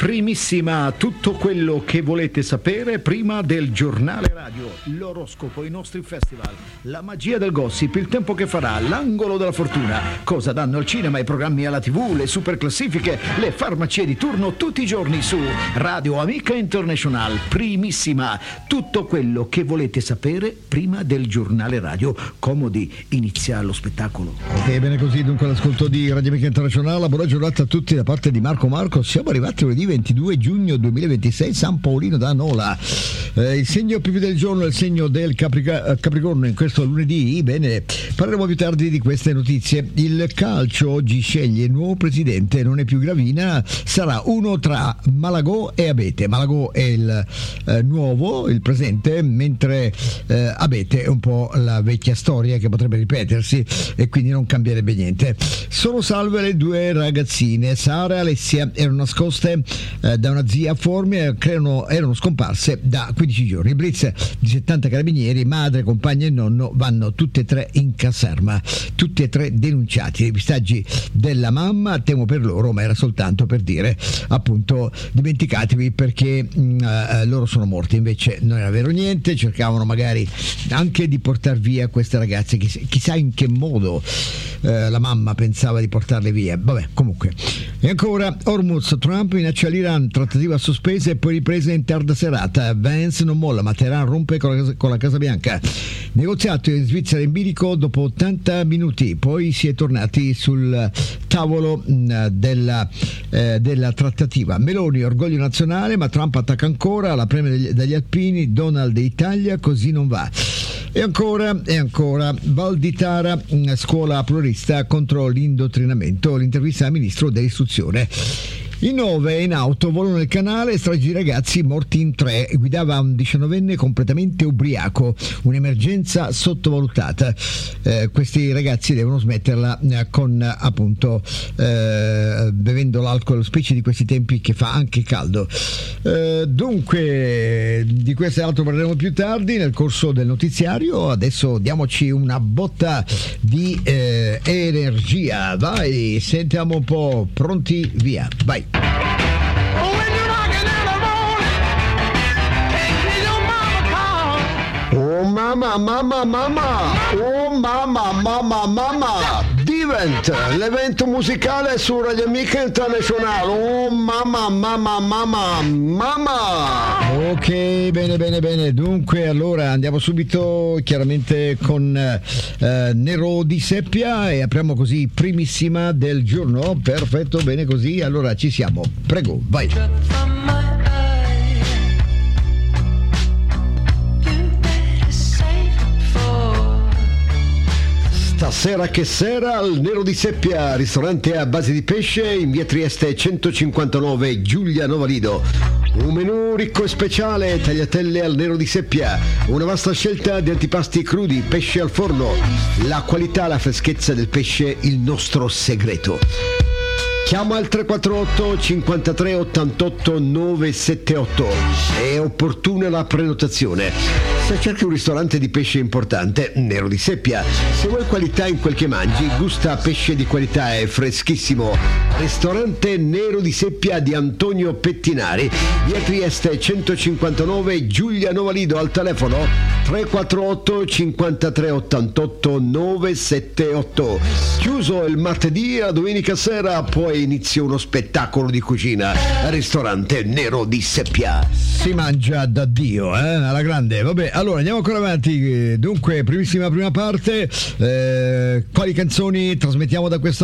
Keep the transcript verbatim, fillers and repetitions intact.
Primissima, tutto quello che volete sapere prima del giornale radio, l'oroscopo, i nostri festival, la magia del gossip, il tempo che farà, l'angolo della fortuna, cosa danno al cinema, i programmi alla tivù, le super classifiche, le farmacie di turno tutti i giorni su Radio Amica International. Primissima, tutto quello che volete sapere prima del giornale radio. Comodi, inizia lo spettacolo. E bene così, dunque l'ascolto di Radio Amica International. Buona giornata a tutti da parte di Marco Marco. Siamo arrivati lunedì ventidue giugno duemilaventisei, San Paolino da Nola. Eh, il segno più del giorno è il segno del Caprica- Capricorno in questo lunedì. Bene, parleremo più tardi di queste notizie. Il calcio oggi sceglie il nuovo presidente, non è più Gravina, sarà uno tra Malagò e Abete. Malagò è il eh, nuovo, il presente, mentre eh, Abete è un po' la vecchia storia che potrebbe ripetersi e quindi non cambierebbe niente. Sono salve le due ragazzine, Sara e Alessia, erano nascoste eh, da una zia a Formia, erano, erano scomparse da quindici giorni. Il blitz di settanta carabinieri, madre, compagna e nonno vanno tutte e tre in caserma, tutti e tre denunciati. I pistaggi della mamma, temo per loro, ma era soltanto per dire appunto dimenticatevi perché mh, eh, loro sono morti, invece non era vero niente, cercavano magari anche di portare via queste ragazze, chissà, chissà in che modo eh, la mamma pensava di portarle via. Vabbè, comunque. E ancora Hormuz, Trump minaccia l'Iran, trattativa sospesa e poi ripresa in tarda serata. Vance non molla, ma Teheran rompe con la, con la Casa Bianca. Negoziato in Svizzera in bilico dopo ottanta minuti, poi si è tornati sul tavolo mh, della, eh, della trattativa. Meloni, orgoglio nazionale, ma Trump attacca ancora, la premia degli, dagli alpini, Donald Italia, così non va. E ancora, e ancora, Valditara, scuola pluralista contro l'indottrinamento, l'intervista al ministro dell'istruzione. In nove in auto, volo nel canale, stragi di ragazzi morti in tre, guidava un diciannovenne completamente ubriaco, un'emergenza sottovalutata. Eh, questi ragazzi devono smetterla eh, con appunto eh, bevendo l'alcol, specie di questi tempi che fa anche caldo. Eh, dunque, di questo e altro parleremo più tardi nel corso del notiziario. Adesso diamoci una botta di eh, energia. Vai, sentiamo un po', pronti, via, vai. Oh mamma, mamma, mamma, oh mamma, mamma, mamma, Divent, l'evento musicale su Radio Amica International. Oh mamma, mamma, mamma, mamma. Ok, bene, bene, bene. Dunque, allora andiamo subito chiaramente con eh, Nero di Seppia e apriamo così primissima del giorno. Perfetto, bene così. Allora ci siamo. Prego, vai. Stasera che sera al Nero di Seppia, ristorante a base di pesce in via Trieste centocinquantanove, Giulia Novalido. Un menù ricco e speciale, tagliatelle al Nero di Seppia, una vasta scelta di antipasti crudi, pesce al forno, la qualità, la freschezza del pesce, il nostro segreto. Chiama al tre quattro otto cinquantatré ottantotto novecentosettantotto, è opportuna la prenotazione. Se cerchi un ristorante di pesce importante, Nero di Seppia. Se vuoi qualità in quel che mangi, gusta pesce di qualità e freschissimo. Ristorante Nero di Seppia di Antonio Pettinari, via Trieste centocinquantanove, Giulia Novalido, al telefono tre quattro otto cinquantatré ottantotto novecentosettantotto. Chiuso il martedì, a domenica sera poi inizia uno spettacolo di cucina. Ristorante Nero di Seppia. Si mangia da Dio, eh? Alla grande. Vabbè, allora andiamo ancora avanti. Dunque, primissima prima parte. Eh, quali canzoni trasmettiamo da questo